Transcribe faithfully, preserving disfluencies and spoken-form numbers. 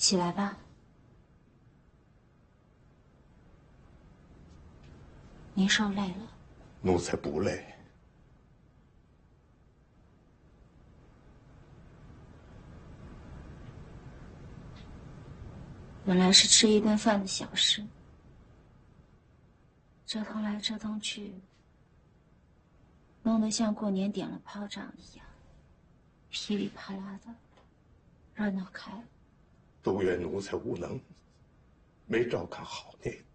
起来吧。您受累了。 奴才不累。 本来是吃一顿饭的小事，折腾来折腾去，弄得像过年点了炮仗一样，噼里啪啦的，热闹开了。 都怨奴才无能，没照看好你。